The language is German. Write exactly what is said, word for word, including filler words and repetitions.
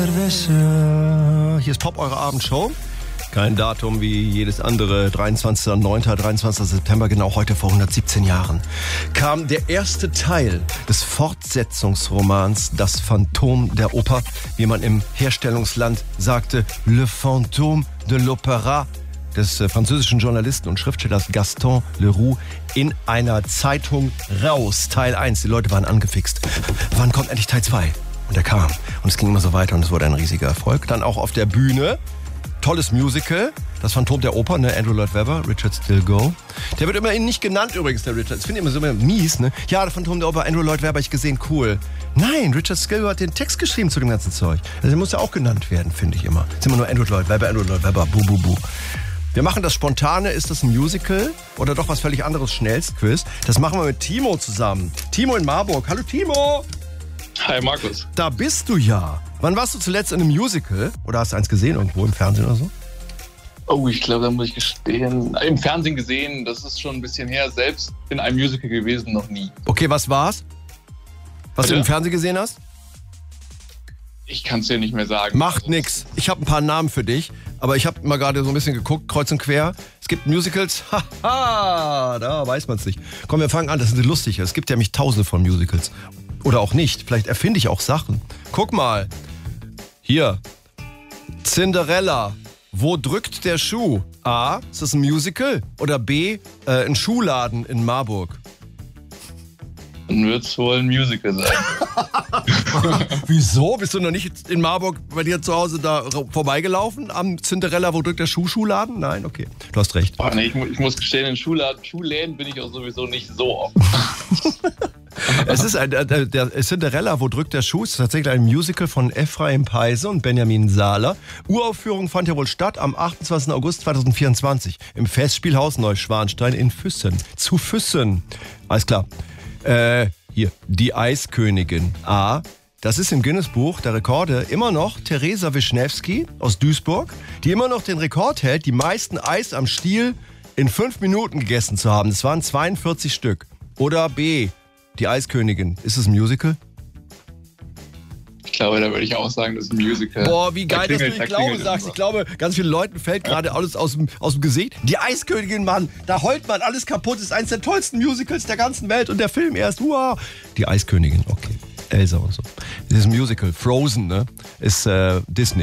Hier ist Pop, eure Abendshow. Kein Datum wie jedes andere. dreiundzwanzigster neunter, dreiundzwanzigster September, genau heute vor hundertsiebzehn Jahren, kam der erste Teil des Fortsetzungsromans Das Phantom der Oper, wie man im Herstellungsland sagte, Le Fantôme de l'Opéra, des französischen Journalisten und Schriftstellers Gaston Leroux, in einer Zeitung raus. Teil eins, die Leute waren angefixt. Wann kommt endlich Teil zwei? Und er kam. Und es ging immer so weiter und es wurde ein riesiger Erfolg. Dann auch auf der Bühne. Tolles Musical. Das Phantom der Oper, ne? Andrew Lloyd Webber, Richard Stilgoe. Der wird immerhin nicht genannt übrigens, der Richard. Das finde ich immer so mies, ne? Ja, der Phantom der Oper, Andrew Lloyd Webber, ich gesehen, cool. Nein, Richard Stilgoe hat den Text geschrieben zu dem ganzen Zeug. Also der muss ja auch genannt werden, finde ich immer. Es ist immer nur Andrew Lloyd Webber, Andrew Lloyd Webber, bu, bu, bu. Wir machen das Spontane. Ist das ein Musical oder doch was völlig anderes? Schnellstquiz. Das machen wir mit Timo zusammen. Timo in Marburg. Hallo Timo. Hi Markus. Da bist du ja. Wann warst du zuletzt in einem Musical? Oder hast du eins gesehen irgendwo im Fernsehen oder so? Oh, ich glaube, da muss ich gestehen. Im Fernsehen gesehen, das ist schon ein bisschen her. Selbst in einem Musical gewesen, noch nie. Okay, was war's? Was Bitte? du im Fernsehen gesehen hast? Ich kann es dir nicht mehr sagen. Macht also, nix. Ich habe ein paar Namen für dich, aber ich habe mal gerade so ein bisschen geguckt, kreuz und quer. Es gibt Musicals, haha, da weiß man es nicht. Komm, wir fangen an, das ist lustig. Es gibt ja mich tausende von Musicals. Oder auch nicht. Vielleicht erfinde ich auch Sachen. Guck mal. Hier. Cinderella. Wo drückt der Schuh? A. Ist das ein Musical? Oder B. Äh, ein Schuhladen in Marburg? Dann wird es wohl ein Musical sein. Wieso? Bist du noch nicht in Marburg bei dir zu Hause da vorbeigelaufen? Am Cinderella, wo drückt der Schuh, Schuhladen? Nein? Okay. Du hast recht. Oh, nee, ich, ich muss gestehen, in Schuhladen, Schuhläden bin ich auch sowieso nicht so oft. Es ist ein, der, der Cinderella, wo drückt der Schuh, ist tatsächlich ein Musical von Ephraim Peise und Benjamin Sahler. Uraufführung fand ja wohl statt am achtundzwanzigsten August zweitausendvierundzwanzig im Festspielhaus Neuschwanstein in Füssen. Zu Füssen. Alles klar. Äh, hier, die Eiskönigin. A. Das ist im Guinness-Buch der Rekorde immer noch Teresa Wischnewski aus Duisburg, die immer noch den Rekord hält, die meisten Eis am Stiel in fünf Minuten gegessen zu haben. Das waren zweiundvierzig Stück. Oder B. Die Eiskönigin. Ist es ein Musical? Ich glaube, da würde ich auch sagen, das ist ein Musical. Boah, wie geil, da klingelt, dass du ich da glaube klingelt sagst. Ich glaube, ganz vielen Leuten fällt gerade alles aus dem, aus dem Gesicht. Die Eiskönigin, Mann, da heult man alles kaputt. Das ist eines der tollsten Musicals der ganzen Welt. Und der Film erst, wow. Die Eiskönigin, okay. Elsa und so. Das ist ein Musical. Frozen, ne? Ist äh, Disney.